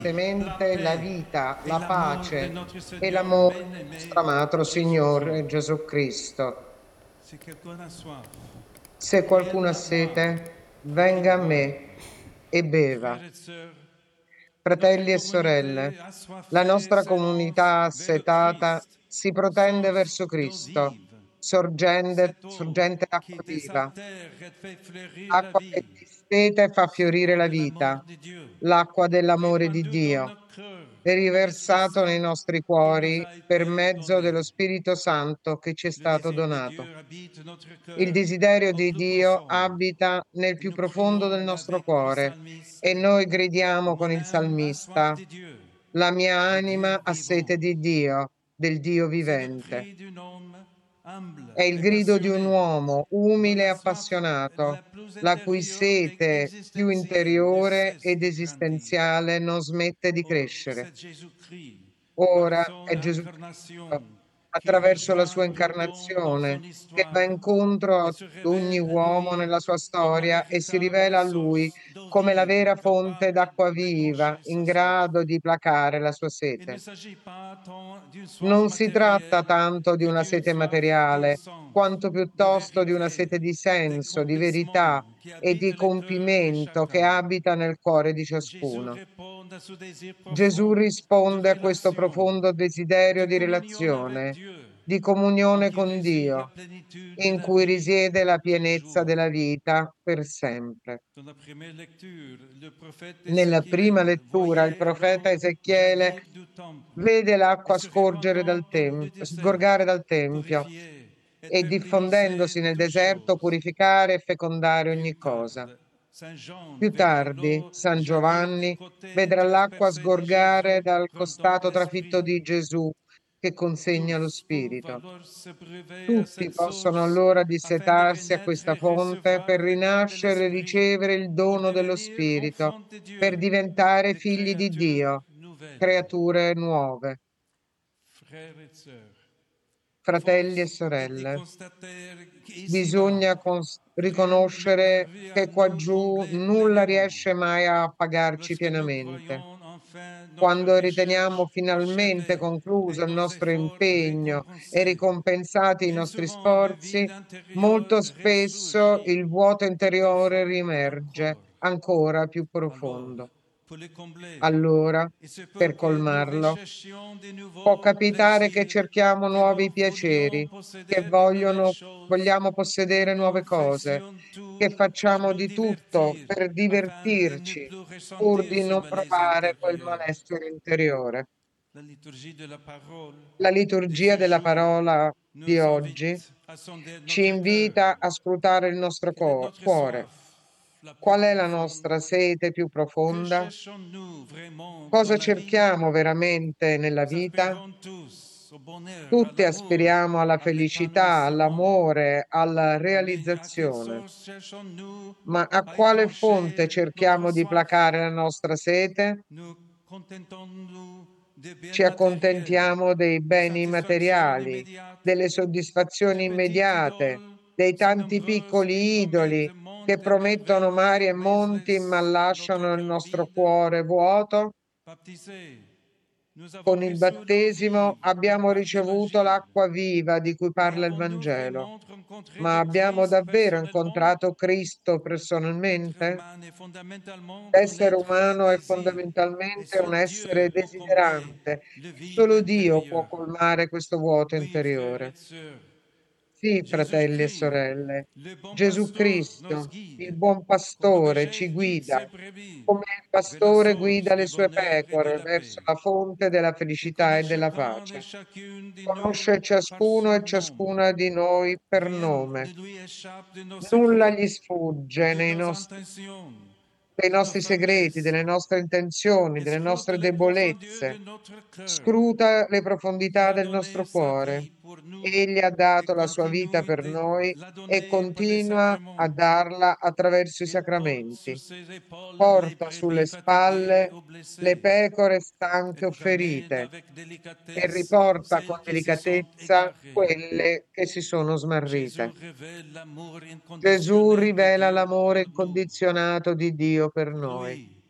fortemente la vita, et la l'amour de pace notre e Seigneur l'amore del nostro bien-aimé amato Jésus-Christ. Signore Gesù Cristo. Si quelqu'un a soif, Se qu'il vienne qualcuno ha à moi sete, et qu'il venga a boive. me e beva. Frères et sœurs, notre Fratelli e sorelle, communauté la assoiffée nostra s'élance comunità vers le assetata Christ, si protende source verso d'eau Cristo, vive, sorgente, cette eau sorgente qui d'acqua viva, désaltère et fait fleurir la acqua che vie, distete e fa fiorire l'eau la de l'amour vita, de Dieu, l'acqua dell'amore di répandue dans Dio, nos cœurs è par l'Esprit riversato nei Saint nostri qui nous cuori a per été mezzo donné. dello Spirito Santo che ci è Le stato désir de donato. Dieu habite notre Il cœur desiderio au di plus Dio profond abita nel et più nous profondo del crions nostro avec le cuore e psalmiste: noi gridiamo con Mon il âme a soif salmista: de Dieu, La mia du Dieu anima ha vivant. sete di Dio, del Dio C'est le vivente. cri d'un homme humble È il et grido di un passionné, uomo dont umile e la soif appassionato, la plus la cui intérieure et sete più existentielle ne interiore cesse ed de grandir. esistenziale non smette di Oh, crescere. c'est Jésus-Christ, par Ora son è Gesù incarnation, Cristo, qui attraverso la rejoint sua l'homme dans son incarnazione, che va histoire incontro et a se ogni révèle à uomo lui nella sua comme la storia e si véritable rivela a lui source d'eau come la vive vera fonte capable d'acqua viva, d'épancher in sa soif. grado di placare la sua Il ne sete. s'agit pas tant d'une soif Non si tratta matérielle tanto di que una d'une sete soif d'un materiale, sens, quanto de piuttosto di una vérité, sete di senso, di verità d'accomplissement qui e habite di le cœur de compimento che chacun. abita nel cuore di Jésus ciascuno. répond à ce désir Gesù profond de risponde a questo relation, profondo de desiderio di communion avec relazione, Dieu, di en comunione qui con réside la Dio, plénitude de in la cui vie, risiede la pienezza toujours. della vita per sempre. Dans la première lecture, le prophète Nella prima Ézéchiel lettura il voyait profeta l'eau Ezechiele jaillir du temple vede et l'acqua se scorgere répandant dal dans le tempio, désert, sgorgare dal tempio purifier et e fertiliser diffondendosi nel toutes deserto choses. purificare e fecondare Plus ogni cosa. tard, Saint Jean Più verra tardi, l'eau San jaillir du Giovanni côté vedrà l'acqua transpercé de sgorgare Jésus, dal rendant costato trafitto l'esprit. di Gesù che consegna lo Tous peuvent Spirito. alors se brever à Tutti cette possono source allora afin de dissetarsi a renaître questa et fonte recevoir per le don de rinascere e l'esprit, ricevere il pour dono dello devenir Spirito, enfants de per Dieu, diventare des figli di créatures Dio, nouvelles. creature nuove. Frères et sœurs, Fratelli e force est de sorelle, constater qu'ici-bas, bisogna rien ne riconoscere parvient à che qua nous giù combler nulla pleinement. riesce mai a pagarci Lorsque nous pienamente. croyons enfin notre Quando riteniamo recherche finalmente achevée et concluso il nos nostro efforts impegno e récompensés, ricompensati i bien nostri souvent le vide sforzi, intérieur molto spesso ressurgit il vuoto plus interiore profond riemerge encore. ancora più Alors, profondo. pour le combler, Allora, il se peut per que nous colmarlo, recherchions de può nouveaux capitare che plaisirs, cerchiamo que nous nuovi voulions piaceri, che posséder de nouvelles choses, vogliamo que possedere nuove nous cose, fassions che tout pour facciamo nous di tutto divertir, per afin de ne divertirci, plus pur ressentir di ce non malaise provare quel intérieur. malessere interiore. La liturgie de la parole La de liturgia ce della jour parola di nous oggi invite à sonder ci notre cœur. invita a scrutare il nostro Quelle est notre cuore. soif la plus Qual è la profonde? nostra sete più Que profonda? cherchons-nous vraiment dans Cosa la vie? cerchiamo veramente nella Nous vita? aspirons tous au bonheur, à Tutti l'amour, aspiriamo alla à felicità, l'épanouissement. all'amore, alla Mais à quelle realizzazione. source cherchons-nous Ma a à quale fonte épancher notre cerchiamo di soif? placare la nostra sete? Nous contentons-nous des biens Ci matériels, accontentiamo dei des beni satisfactions materiali, immédiates, delle des soddisfazioni petites immediate, idoles dei si tanti nombreuses qui piccoli idoli promettent che monts et promettono mari merveilles, e mais monti, ma laissent notre lasciano il cœur nostro vide. cuore vuoto. Baptisés, nous avons Con il reçu l'eau battesimo vive dont abbiamo parle ricevuto l'Évangile. l'acqua viva di cui Mais parla il avons-nous Vangelo. vraiment rencontré Ma le abbiamo Christ davvero personnellement? incontrato Cristo L'être personalmente? humain est fondamentalement qu'un L'essere être de umano è désir, et fondamentalmente un seul essere Dieu peut combler desiderante. le vide Solo Dio può intérieur. colmare questo vuoto Oui, frères interiore. et sœurs, Sì, fratelli e Jésus-Christ, sorelle, le bon Gesù pasteur, nous Cristo, il guide, buon comme le pastore, ci berger guide guida, ses brebis come il vers la pastore source guida le du sue bonheur et de pecore la verso paix. la fonte della Il felicità connaît e della chacun et pace. chacune de nous Conosce par ciascuno son e nom. ciascuna di noi per Rien ne nome. lui échappe de nos Nulla secrets gli et sfugge de nos intentions, dei de nos nostri segreti, faiblesses, delle nostre intenzioni, et delle scrute nostre les profondeurs de debolezze. notre cœur. Scruta le Il profondità a del donné nostro sa cuore. vie pour nous Egli ha et dato la sua vita continue per de noi la e donner par les continua a sacrements. darla attraverso i Il porte sur sacramenti. ses épaules les Porta sulle brebis fatiguées spalle ou le blessées pecore et stanche o nous ramène ferite avec e délicatesse riporta con celles qui se sont delicatezza égarées. quelle che si sono Jésus smarrite. révèle l'amour Gesù inconditionnel de rivela Dieu l'amore pour nous. incondizionato di Dio per noi. Lui,